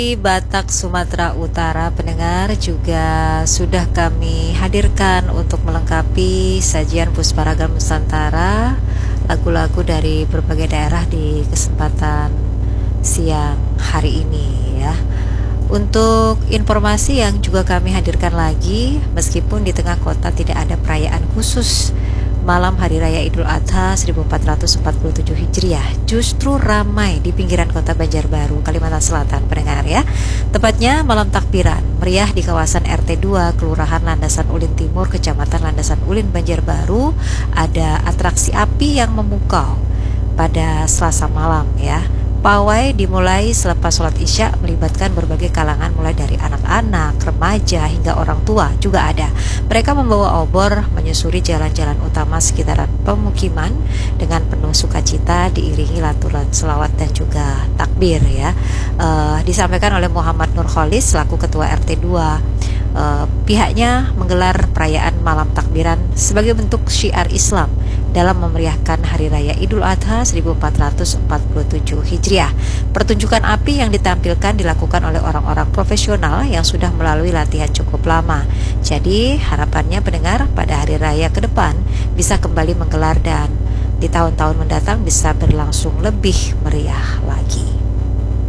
Di Batak, Sumatera Utara, pendengar juga sudah kami hadirkan untuk melengkapi sajian Pusparagam Nusantara, lagu-lagu dari berbagai daerah di kesempatan siang hari ini ya. Untuk informasi yang juga kami hadirkan lagi, meskipun di tengah kota tidak ada perayaan khusus malam Hari Raya Idul Adha 1447 Hijriah, justru ramai di pinggiran kota Banjarbaru, Kalimantan Selatan, pendengar ya. Tepatnya malam takbiran meriah di kawasan RT 2 Kelurahan Landasan Ulin Timur, Kecamatan Landasan Ulin, Banjarbaru. Ada atraksi api yang memukau pada Selasa malam ya. Pawai dimulai selepas sholat isya, melibatkan berbagai kalangan mulai dari anak-anak, remaja hingga orang tua juga ada. Mereka membawa obor menyusuri jalan-jalan utama sekitaran pemukiman dengan penuh sukacita, diiringi lantunan selawat dan juga takbir ya. Disampaikan oleh Muhammad Nur Kholis selaku Ketua RT 2. Pihaknya menggelar perayaan malam takbiran sebagai bentuk syiar Islam dalam memeriahkan Hari Raya Idul Adha 1447 Hijriah. Pertunjukan api yang ditampilkan dilakukan oleh orang-orang profesional yang sudah melalui latihan cukup lama. Jadi harapannya pendengar pada hari raya ke depan bisa kembali menggelar dan di tahun-tahun mendatang bisa berlangsung lebih meriah lagi.